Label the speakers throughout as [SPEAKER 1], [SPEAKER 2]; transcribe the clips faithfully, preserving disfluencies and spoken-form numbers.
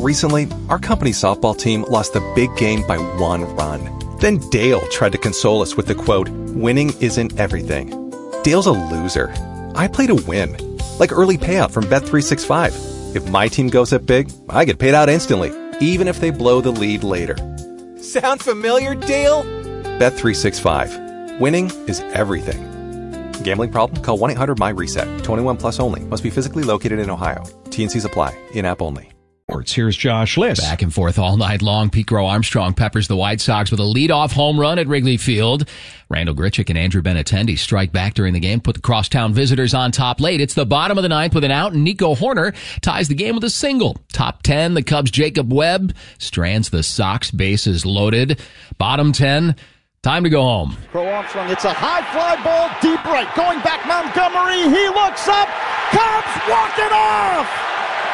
[SPEAKER 1] Recently, our company's softball team lost the big game by one run. Then Dale tried to console us with the quote, "Winning isn't everything." Dale's a loser. I play to win. Like early payout from Bet three sixty-five. If my team goes up big, I get paid out instantly, even if they blow the lead later. Sound familiar, Dale? Bet three sixty-five. Winning is everything. Gambling problem? Call one eight hundred M Y reset. twenty-one plus only. Must be physically located in Ohio. T and C's apply. In-app only.
[SPEAKER 2] Here's Josh Liss.
[SPEAKER 3] Back and forth all night long. Pete Crow Armstrong peppers the White Sox with a leadoff home run at Wrigley Field. Randall Grichuk and Andrew Benintendi strike back during the game, put the crosstown visitors on top late. It's the bottom of the ninth with an out, and Nico Horner ties the game with a single. Top ten, the Cubs' Jacob Webb strands the Sox, bases loaded. Bottom ten, time to go home.
[SPEAKER 4] Crow Armstrong, it's a high fly ball, deep right. Going back, Montgomery, he looks up. Cubs walk it off!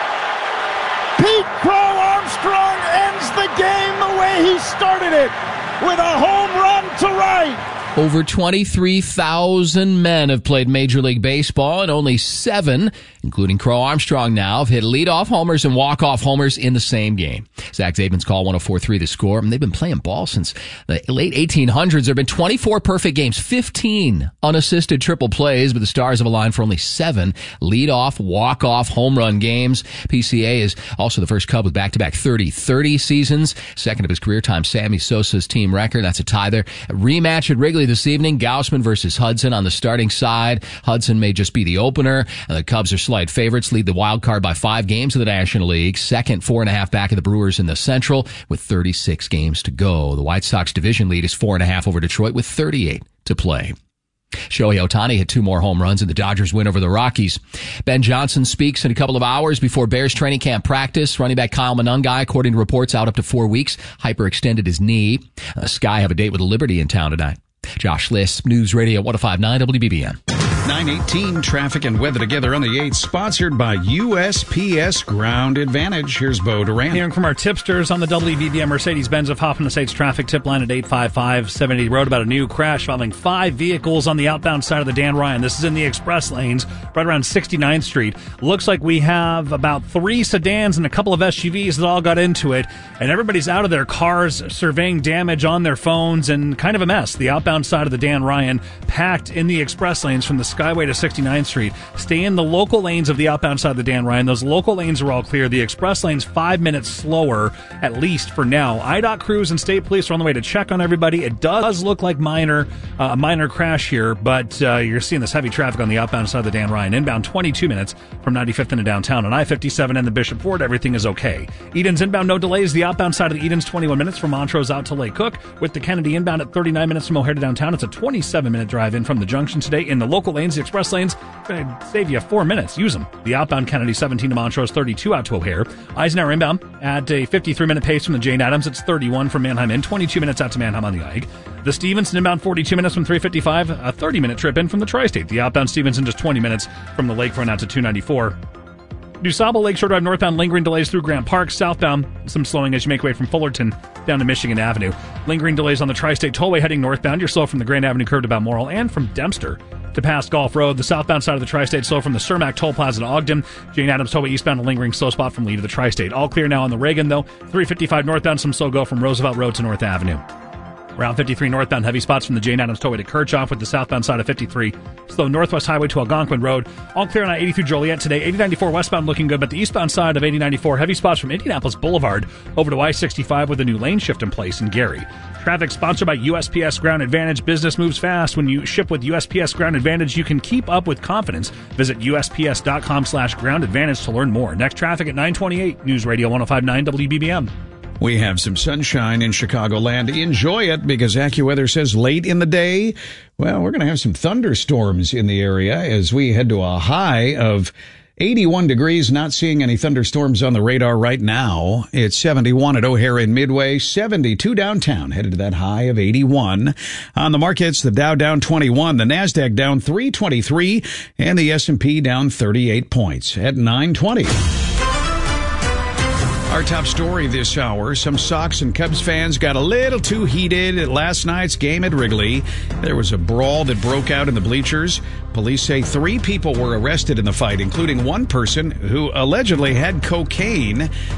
[SPEAKER 4] Pete Crow Armstrong ends the game the way he started it, with a home run to right.
[SPEAKER 3] Over twenty-three thousand men have played Major League Baseball, and only seven, including Crow Armstrong now, have hit leadoff homers and walk-off homers in the same game. Zach Zabin's call one oh four point three The Score. And they've been playing ball since the late eighteen hundreds. There have been twenty-four perfect games, fifteen unassisted triple plays, but the Stars have aligned for only seven leadoff, walk-off, home run games. P C A is also the first Cub with back-to-back thirty thirty seasons. Second of his career time, Sammy Sosa's team record. That's a tie there. A rematch at Wrigley this evening. Gausman versus Hudson on the starting side. Hudson may just be the opener, and the Cubs are slight favorites, lead the wild card by five games in the National League. Second, four and a half back of the Brewers in the Central with thirty-six games to go. The White Sox division lead is four and a half over Detroit with thirty-eight to play. Shohei Ohtani hit two more home runs in the Dodgers win over the Rockies. Ben Johnson speaks in a couple of hours before Bears training camp practice. Running back Kyle Monangai, according to reports, out up to four weeks. Hyperextended his knee. Uh, Sky have a date with Liberty in town tonight. Josh Liss, News Radio one oh five point nine W B B M.
[SPEAKER 2] nine eighteen, traffic and weather together on the eighth, sponsored by U S P S Ground Advantage. Here's Bo Durant.
[SPEAKER 5] Hearing from our tipsters on the W B B M Mercedes-Benz of Hoffman Estates traffic tip line at eight five five, seven eighty Road about a new crash involving five vehicles on the outbound side of the Dan Ryan. This is in the express lanes right around sixty-ninth Street. Looks like we have about three sedans and a couple of S U Vs that all got into it, and everybody's out of their cars surveying damage on their phones, and kind of a mess. The outbound side of the Dan Ryan packed in the express lanes from the Skyway to sixty-ninth Street. Stay in the local lanes of the outbound side of the Dan Ryan. Those local lanes are all clear. The express lanes five minutes slower, at least for now. I D O T crews and state police are on the way to check on everybody. It does look like minor, uh, a minor crash here, but uh, you're seeing this heavy traffic on the outbound side of the Dan Ryan. Inbound twenty-two minutes from ninety-fifth into downtown. On I fifty-seven and the Bishop Ford, everything is okay. Eden's inbound, no delays. The outbound side of the Eden's twenty-one minutes from Montrose out to Lake Cook. With the Kennedy inbound at thirty-nine minutes from O'Hare to downtown. It's a twenty-seven minute drive in from the junction today. In the local lanes, the express lanes, going to save you four minutes. Use them. The outbound Kennedy seventeen to Montrose, thirty-two out to O'Hare. Eisenhower inbound at a fifty-three minute pace from the Jane Addams. It's thirty-one from Manheim in, twenty-two minutes out to Manheim on the Ike. The Stevenson inbound forty-two minutes from three fifty-five, a thirty minute trip in from the Tri-State. The outbound Stevenson just twenty minutes from the Lakefront out to two ninety-four. DuSable Lakeshore Drive northbound, lingering delays through Grant Park. Southbound, some slowing as you make way from Fullerton down to Michigan Avenue. Lingering delays on the Tri-State Tollway heading northbound. You're slow from the Grand Avenue curve to Balmoral and from Dempster to past Golf Road. The southbound side of the Tri-State slow from the Cermak Toll Plaza to Ogden. Jane Addams Tollway eastbound, a lingering slow spot from Lee to the Tri-State. All clear now on the Reagan, though. three fifty-five northbound, some slow go from Roosevelt Road to North Avenue. Route fifty-three northbound, heavy spots from the Jane Addams Tollway to Kirchhoff with the southbound side of fifty-three. Slow Northwest Highway to Algonquin Road. All clear on I eighty through Joliet today. eighty ninety-four westbound looking good, but the eastbound side of eighty ninety-four, heavy spots from Indianapolis Boulevard over to I sixty-five with a new lane shift in place in Gary. Traffic sponsored by U S P S Ground Advantage. Business moves fast. When you ship with U S P S Ground Advantage, you can keep up with confidence. Visit U S P S dot com slash ground advantage to learn more. Next traffic at nine twenty-eight. News Radio one oh five point nine W B B M.
[SPEAKER 2] We have some sunshine in Chicagoland. Enjoy it, because AccuWeather says late in the day, well, we're going to have some thunderstorms in the area as we head to a high of eighty-one degrees, not seeing any thunderstorms on the radar right now. It's seventy-one at O'Hare and Midway, seventy-two downtown, headed to that high of eighty-one. On the markets, the Dow down twenty-one, the NASDAQ down three twenty-three, and the S and P down thirty-eight points at nine twenty. Our top story this hour, some Sox and Cubs fans got a little too heated at last night's game at Wrigley. There was a brawl that broke out in the bleachers. Police say three people were arrested in the fight, including one person who allegedly had cocaine.